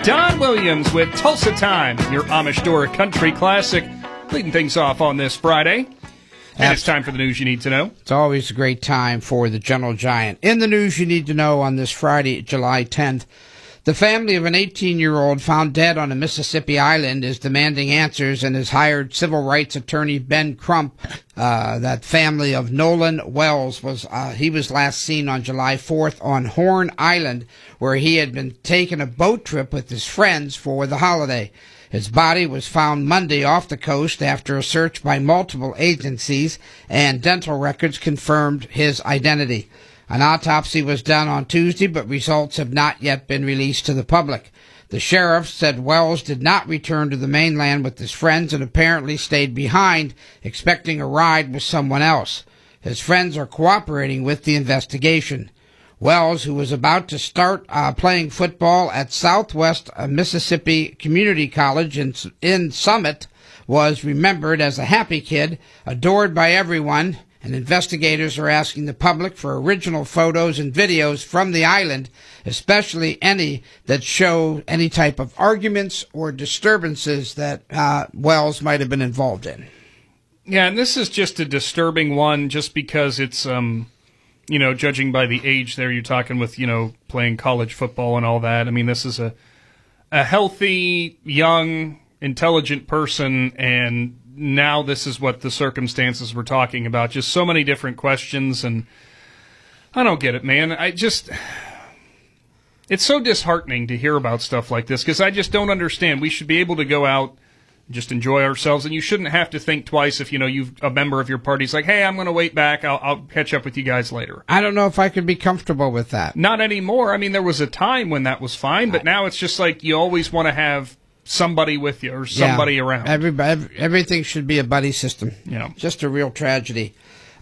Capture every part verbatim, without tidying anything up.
Don Williams with Tulsa Time, your Amish Dora country classic, leading things off on this Friday. And it's time for the news you need to know. It's always a great time for the Gentle Giant. In the news you need to know on this Friday, July tenth, the family of an eighteen-year-old found dead on a Mississippi island is demanding answers and has hired civil rights attorney Ben Crump. Uh, that family of Nolan Wells was uh, he was last seen on July fourth on Horn Island, where he had been taking a boat trip with his friends for the holiday. His body was found Monday off the coast after a search by multiple agencies, and dental records confirmed his identity. An autopsy was done on Tuesday, but results have not yet been released to the public. The sheriff said Wells did not return to the mainland with his friends and apparently stayed behind, expecting a ride with someone else. His friends are cooperating with the investigation. Wells, who was about to start uh, playing football at Southwest Mississippi Community College in, in Summit, was remembered as a happy kid, adored by everyone, and investigators are asking the public for original photos and videos from the island, especially any that show any type of arguments or disturbances that uh, Wells might have been involved in. Yeah, and this is just a disturbing one just because it's, um, you know, judging by the age there, you're talking with, you know, playing college football and all that. I mean, this is a a healthy, young, intelligent person, and now this is what the circumstances we're talking about. Just so many different questions, and I don't get it, man. I just... It's so disheartening to hear about stuff like this, because I just don't understand. We should be able to go out and just enjoy ourselves, and you shouldn't have to think twice if, you know, you've a member of your party's like, hey, I'm going to wait back. I'll, I'll catch up with you guys later. I don't know if I could be comfortable with that. Not anymore. I mean, there was a time when that was fine, but now it's just like you always want to have somebody with you or somebody yeah, around. Everybody, everything should be a buddy system. Yeah. Just a real tragedy.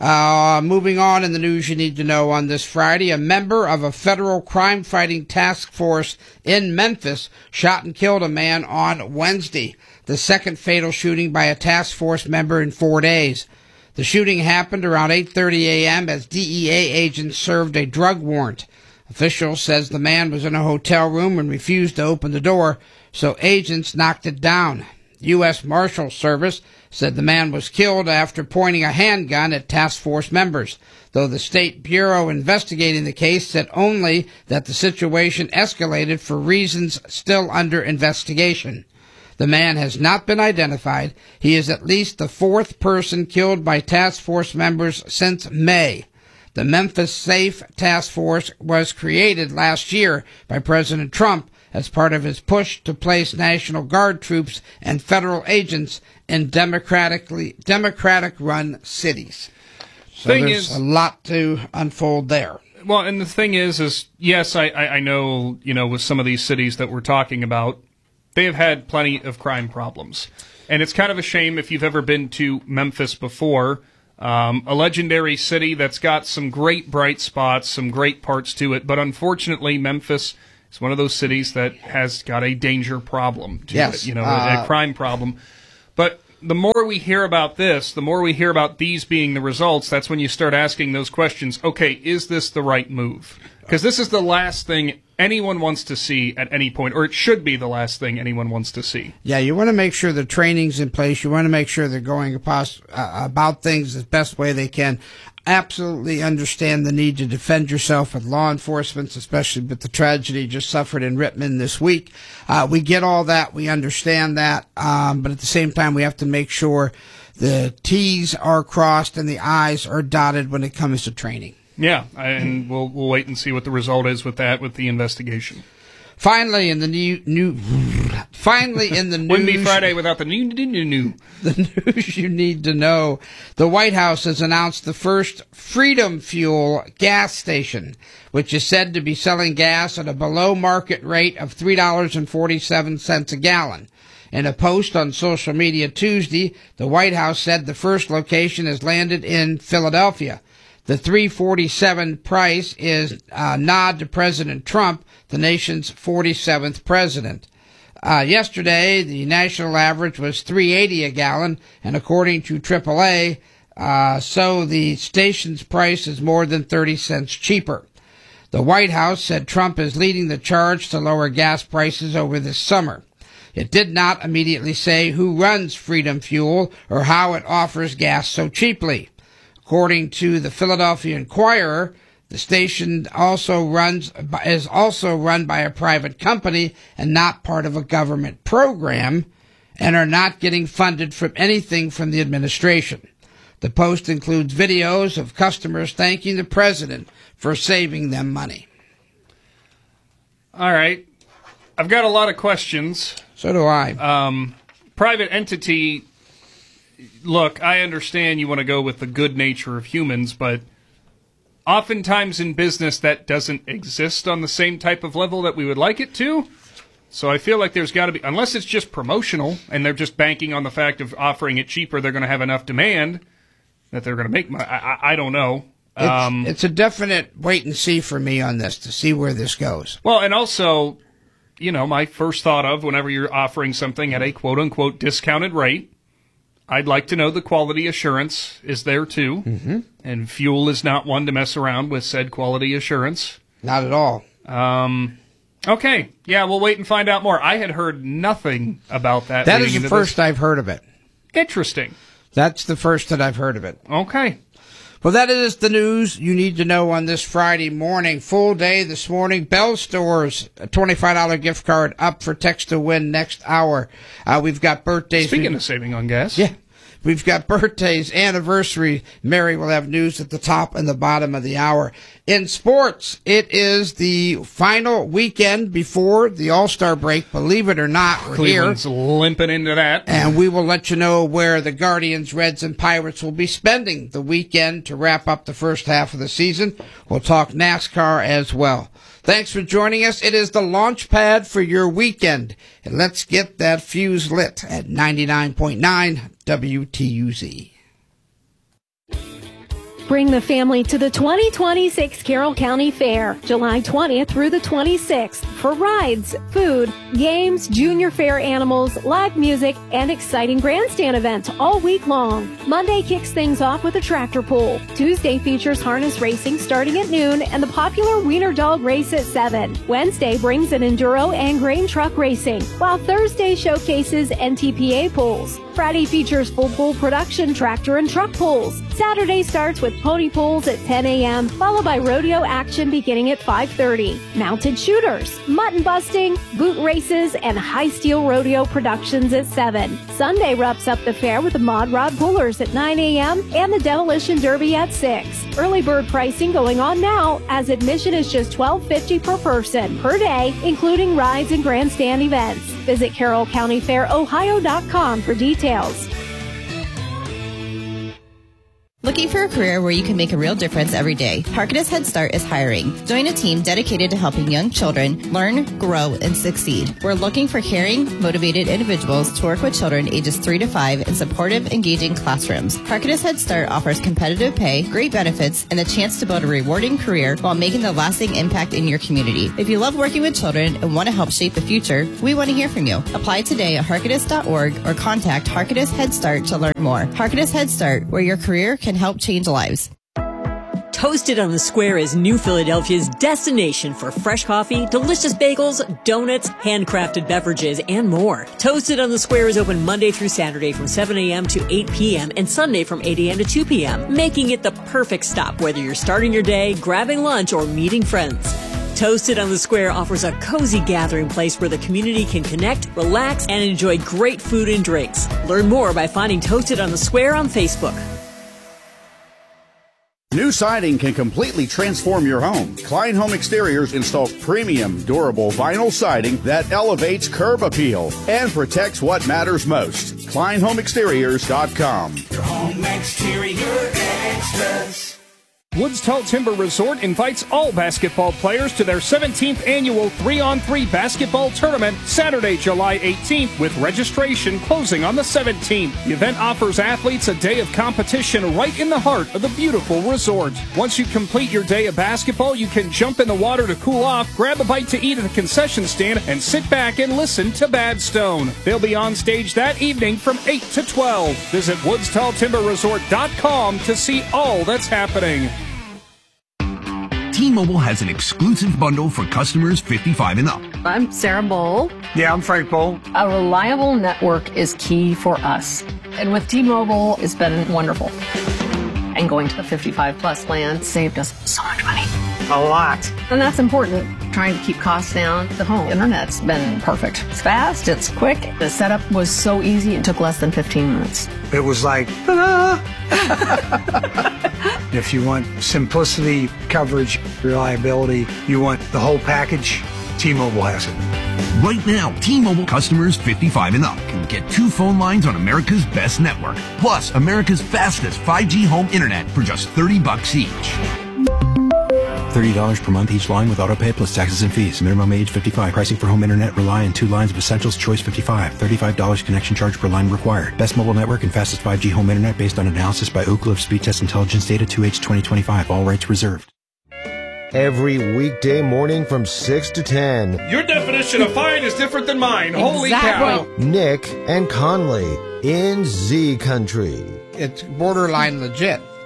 Uh, moving on in the news you need to know on this Friday, a member of a federal crime-fighting task force in Memphis shot and killed a man on Wednesday, the second fatal shooting by a task force member in four days. The shooting happened around eight thirty a.m. as D E A agents served a drug warrant. Officials says the man was in a hotel room and refused to open the door, so agents knocked it down. U S Marshal Service said the man was killed after pointing a handgun at task force members, though the State Bureau investigating the case said only that the situation escalated for reasons still under investigation. The man has not been identified. He is at least the fourth person killed by task force members since May. The Memphis Safe Task Force was created last year by President Trump as part of his push to place National Guard troops and federal agents in democratically Democratic-run cities. So thing there's is, a lot to unfold there. Well, and the thing is, is yes, I, I, I know, you know, with some of these cities that we're talking about, they have had plenty of crime problems. And it's kind of a shame if you've ever been to Memphis before, um, a legendary city that's got some great bright spots, some great parts to it, but unfortunately Memphis is one of those cities that has got a danger problem to yes, it, you know, uh, a, a crime problem. But the more we hear about this, the more we hear about these being the results, that's when you start asking those questions. Okay, is this the right move? Because this is the last thing anyone wants to see at any point, or it should be the last thing anyone wants to see. Yeah, you want to make sure the training's in place. You want to make sure they're going about, uh, about things the best way they can. Absolutely understand the need to defend yourself with law enforcement, especially with the tragedy just suffered in Rittman this week. Uh, we get all that. We understand that. Um, but at the same time, we have to make sure the T's are crossed and the I's are dotted when it comes to training. Yeah, and we'll we'll wait and see what the result is with that, with the investigation. Finally, in the new, new finally in the news, wouldn't be Friday without the new, new, new, new. The news you need to know. The White House has announced the first Freedom Fuel gas station, which is said to be selling gas at a below-market rate of three dollars and forty-seven cents a gallon. In a post on social media Tuesday, the White House said the first location has landed in Philadelphia. The three forty-seven price is a nod to President Trump, the nation's forty-seventh president. Uh, yesterday, the national average was three eighty a gallon, and according to triple A, uh, so the station's price is more than thirty cents cheaper. The White House said Trump is leading the charge to lower gas prices over this summer. It did not immediately say who runs Freedom Fuel or how it offers gas so cheaply. According to the Philadelphia Inquirer, the station also runs is also run by a private company and not part of a government program, and are not getting funded from anything from the administration. The Post includes videos of customers thanking the president for saving them money. All right. I've got a lot of questions. So do I. Um, private entity, look, I understand you want to go with the good nature of humans, but oftentimes in business that doesn't exist on the same type of level that we would like it to. So I feel like there's got to be, unless it's just promotional and they're just banking on the fact of offering it cheaper, they're going to have enough demand that they're going to make money. I, I, I don't know. Um, it's, it's a definite wait and see for me on this to see where this goes. Well, and also, you know, my first thought of whenever you're offering something at a quote-unquote discounted rate, I'd like to know the quality assurance is there, too. Mm-hmm. And fuel is not one to mess around with said quality assurance. Not at all. Um, okay. Yeah, we'll wait and find out more. I had heard nothing about that. That is the first this. I've heard of it. Interesting. That's the first that I've heard of it. Okay. Well, that is the news you need to know on this Friday morning. Full day this morning. Bell Stores, a twenty-five dollars gift card up for text to win next hour. Uh, we've got birthdays. Speaking of saving on gas. Yeah. We've got birthdays, anniversary. Mary will have news at the top and the bottom of the hour. In sports, it is the final weekend before the All-Star break. Believe it or not, we're Cleveland's here. limping into that. And we will let you know where the Guardians, Reds, and Pirates will be spending the weekend to wrap up the first half of the season. We'll talk NASCAR as well. Thanks for joining us. It is the launch pad for your weekend. And let's get that fuse lit at ninety-nine point nine W T U Z. Bring the family to the twenty twenty-six Carroll County Fair, July twentieth through the twenty-sixth, for rides, food, games, junior fair animals, live music, and exciting grandstand events all week long. Monday kicks things off with a tractor pull. Tuesday features harness racing starting at noon and the popular Wiener Dog race at seven. Wednesday brings an enduro and grain truck racing, while Thursday showcases N T P A pulls. Friday features full pull production tractor and truck pulls. Saturday starts with pony pulls at ten a.m., followed by rodeo action beginning at five thirty. Mounted shooters, mutton busting, boot races, and high steel rodeo productions at seven. Sunday wraps up the fair with the Mod Rod Pullers at nine a.m. and the Demolition Derby at six. Early bird pricing going on now, as admission is just twelve fifty per person per day, including rides and grandstand events. Visit Carroll County Fair Ohio dot com for details. Looking for a career where you can make a real difference every day? Harkness Head Start is hiring. Join a team dedicated to helping young children learn, grow, and succeed. We're looking for caring, motivated individuals to work with children ages three to five in supportive, engaging classrooms. Harkness Head Start offers competitive pay, great benefits, and the chance to build a rewarding career while making a lasting impact in your community. If you love working with children and want to help shape the future, we want to hear from you. Apply today at harkness dot org or contact Harkness Head Start to learn more. Harkness Head Start, where your career can help change lives. Toasted on the Square is New Philadelphia's destination for fresh coffee, delicious bagels, donuts, handcrafted beverages, and more. Toasted on the Square is open Monday through Saturday from seven a.m. to eight p.m. and Sunday from eight a.m. to two p.m., making it the perfect stop whether you're starting your day, grabbing lunch, or meeting friends. Toasted on the Square offers a cozy gathering place where the community can connect, relax, and enjoy great food and drinks. Learn more by finding Toasted on the Square on Facebook. New siding can completely transform your home. Klein Home Exteriors installs premium, durable vinyl siding that elevates curb appeal and protects what matters most. Klein Home Exteriors dot com. Your home exterior extras. Woods Tall Timber Resort invites all basketball players to their seventeenth annual three on three basketball tournament Saturday, July eighteenth, with registration closing on the seventeenth. The event offers athletes a day of competition right in the heart of the beautiful resort. Once you complete your day of basketball, you can jump in the water to cool off, grab a bite to eat at the concession stand, and sit back and listen to Bad Stone. They'll be on stage that evening from eight to twelve. Visit woods tall timber resort dot com to see all that's happening. Team T-Mobile has an exclusive bundle for customers fifty-five and up. I'm Sarah Bowl. Yeah, I'm Frank Bowl. A reliable network is key for us. And with T-Mobile, it's been wonderful. And going to the fifty-five plus plan saved us so much money. A lot. And that's important. Trying to keep costs down. The home internet's been perfect. It's fast, it's quick. The setup was so easy, it took less than fifteen minutes. It was like, ta-da! If you want simplicity, coverage, reliability, you want the whole package, T-Mobile has it. Right now, T-Mobile customers fifty-five and up can get two phone lines on America's best network, plus America's fastest five G home internet for just thirty bucks each. thirty dollars per month each line with autopay plus taxes and fees. Minimum age fifty-five. Pricing for home internet rely on two lines of Essentials Choice fifty-five. thirty-five dollars connection charge per line required. Best mobile network and fastest five G home internet based on analysis by Oak Cliff Speed Test Intelligence Data two H twenty twenty-five. All rights reserved. Every weekday morning from six to ten. Your definition of fine is different than mine. Holy cow. Nick and Conley in Z Country. It's borderline legit.